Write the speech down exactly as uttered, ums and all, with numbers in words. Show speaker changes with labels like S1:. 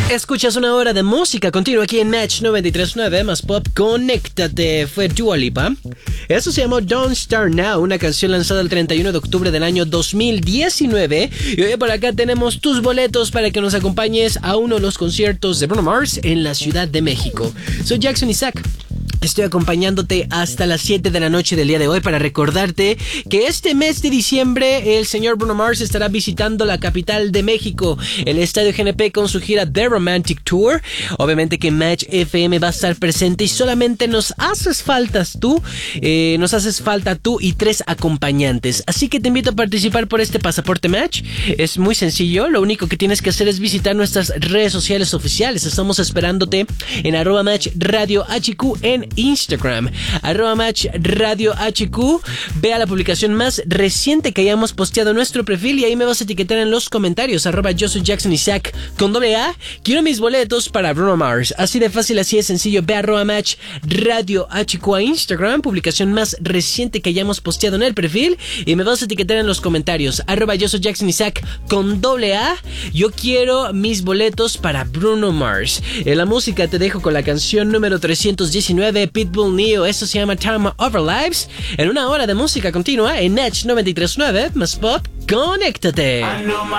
S1: Escuchas una hora de música continua aquí en Match noventa y tres punto nueve más pop. Conéctate, fue Dua Lipa. Eso se llamó Don't Start Now, una canción lanzada el treinta y uno de octubre del año dos mil diecinueve. Y hoy por acá tenemos tus boletos para que nos acompañes a uno de los conciertos de Bruno Mars en la Ciudad de México. Soy Jackson Isaac. Estoy acompañándote hasta las siete de la noche del día de hoy para recordarte que este mes de diciembre el señor Bruno Mars estará visitando la capital de México, el Estadio G N P, con su gira The Romantic Tour. Obviamente que Match F M va a estar presente y solamente nos haces faltas tú, eh, nos haces falta tú y tres acompañantes. Así que te invito a participar por este pasaporte Match. Es muy sencillo, lo único que tienes que hacer es visitar nuestras redes sociales oficiales. Estamos esperándote en arroba Match Radio H Q en Instagram, arroba Match Radio H Q. Vea la publicación más reciente que hayamos posteado en nuestro perfil y ahí me vas a etiquetar en los comentarios, arroba yo soy Jackson Isaac con doble A. Quiero mis boletos para Bruno Mars. Así de fácil, así de sencillo. Ve a arroba Match Radio H Q a Instagram, publicación más reciente que hayamos posteado en el perfil y me vas a etiquetar en los comentarios, arroba yo soy Jackson Isaac con doble A. Yo quiero mis boletos para Bruno Mars. En la música te dejo con la canción número trescientos diecinueve, Pitbull Neo. Esto se llama Time of Our Lives. En una hora de música continua en Match noventa y tres punto nueve más pop. Conéctate.